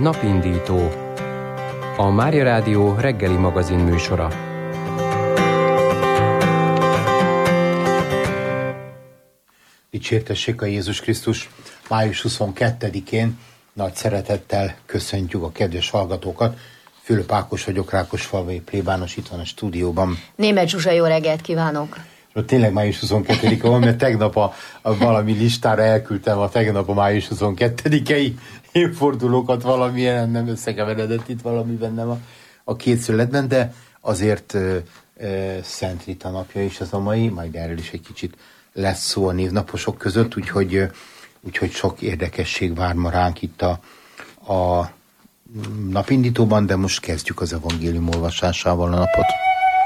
Napindító, a Mária Rádió reggeli magazin műsora. Dicsértessék a Jézus Krisztus! Május 22-én nagy szeretettel köszöntjük a kedves hallgatókat. Fülöp Ákos vagyok, Rákosfalvai plébános, itt van a stúdióban. Németh Zsuzsa, jó reggelt kívánok! Tényleg május 22-e van, mert tegnap a valami listára elküldtem a tegnap a május 22-i évfordulókat, valamilyen nem összekeveredett itt valami bennem a két születben, de azért Szent Rita napja is az a mai, majd erről is egy kicsit lesz szó a névnaposok között, úgyhogy sok érdekesség vár ma ránk itt a napindítóban, de most kezdjük az evangélium olvasásával a napot.